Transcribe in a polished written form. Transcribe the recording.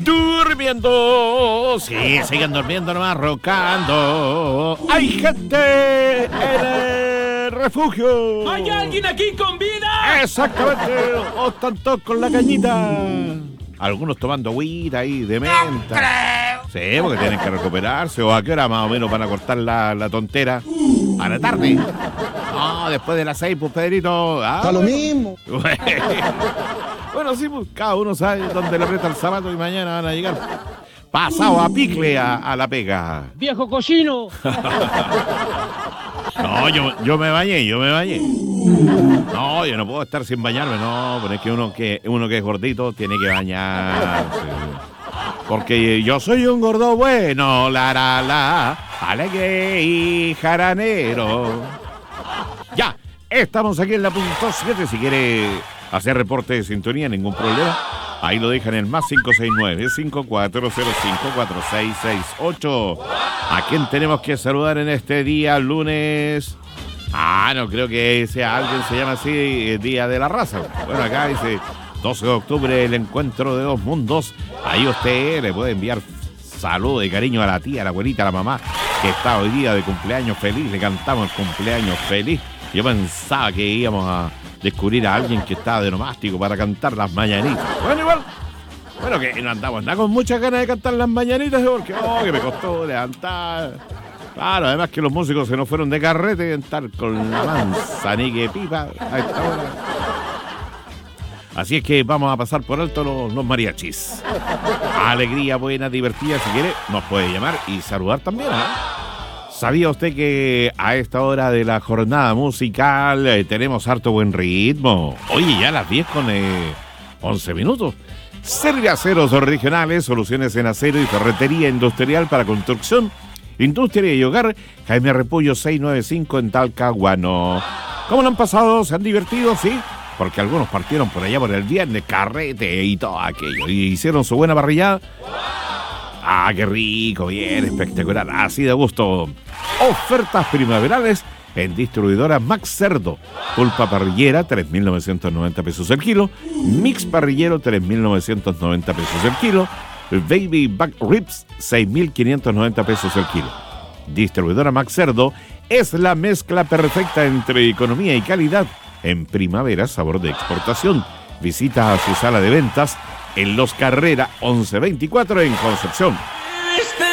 durmiendo. Sí, sigan durmiendo nomás, roncando. Hay gente en el refugio. ¿Hay alguien aquí con vida? Exactamente. O están todos con la cañita. Algunos tomando agüita ahí de menta. Sí, porque tienen que recuperarse. ¿O a qué hora más o menos van a cortar la tontera? A la tarde. No, después de las 6, pues, Pedrito. Está lo mismo. Bueno, sí, pues, cada uno sabe dónde le aprieta el zapato y mañana van a llegar pasado a picle a la pega. ¡Viejo cochino! No, yo me bañé. No, yo no puedo estar sin bañarme, no, pero es que uno que es gordito tiene que bañarse. Porque yo soy un gordo bueno, alegre y jaranero. Ya, estamos aquí en la punto 7, si quiere hacer reporte de sintonía, ningún problema. Ahí lo dejan en el más 569-5405-4668. ¿A quién tenemos que saludar en este día, lunes? No creo que sea alguien se llama así, Día de la Raza. Bueno, acá dice 12 de octubre, el encuentro de dos mundos. Ahí usted le puede enviar saludos de cariño a la tía, a la abuelita, a la mamá, que está hoy día de cumpleaños feliz. Le cantamos el cumpleaños feliz. Yo pensaba que íbamos a descubrir a alguien que estaba de nomástico para cantar las mañanitas. Bueno, igual. Bueno, que no andamos nada con muchas ganas de cantar las mañanitas, porque que me costó levantar. Claro, además que los músicos se nos fueron de carrete, estar con la manzanique pipa a esta hora. Así es que vamos a pasar por alto los mariachis. Alegría buena, divertida, si quiere, nos puede llamar y saludar también, ¿Sabía usted que a esta hora de la jornada musical tenemos harto buen ritmo? Oye, ya a las 10 con 11 minutos. Serviaceros regionales, soluciones en acero y ferretería industrial para construcción, industria y hogar. Jaime Repollo 695 en Talcahuano. ¿Cómo lo han pasado? ¿Se han divertido? ¿Sí? Porque algunos partieron por allá por el viernes, carrete y todo aquello. Y hicieron su buena parrillada. Qué rico, bien, espectacular, así de gusto. Ofertas primaverales en distribuidora Max Cerdo. Pulpa parrillera, 3.990 pesos el kilo. Mix parrillero, 3.990 pesos el kilo. Baby Back Ribs, 6.590 pesos el kilo. Distribuidora Max Cerdo es la mezcla perfecta entre economía y calidad. En primavera, sabor de exportación. Visita a su sala de ventas en Los Carrera 1124 en Concepción.